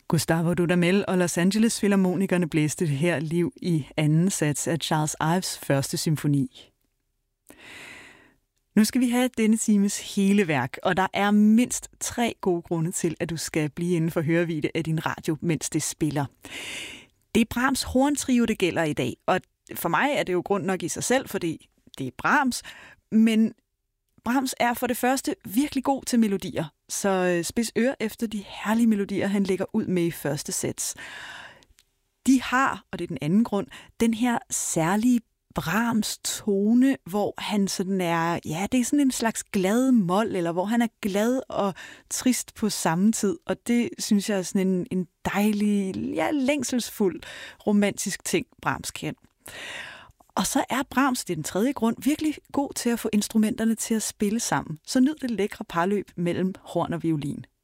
Gustavo Dudamel og Los Angeles Filharmonikerne blæste det her liv i anden sats af Charles Ives første symfoni. Nu skal vi have denne times hele værk, og der er mindst 3 gode grunde til, at du skal blive inden for hørevide af din radio, mens det spiller. Det er Brahms horntrio, det gælder i dag, og for mig er det jo grund nok i sig selv, fordi det er Brahms, men Brahms er for det første virkelig god til melodier, så spids øre efter de herlige melodier, han lægger ud med i første sats. De har, og det er den anden grund, den her særlige Brahms tone, hvor han sådan er, ja, det er sådan en slags glad mol, eller hvor han er glad og trist på samme tid, og det synes jeg er sådan en dejlig, ja, længselsfuld, romantisk ting, Brahms kan. Og så er Brahms, det er den tredje grund, virkelig god til at få instrumenterne til at spille sammen. Så nyd det lækre parløb mellem horn og violin.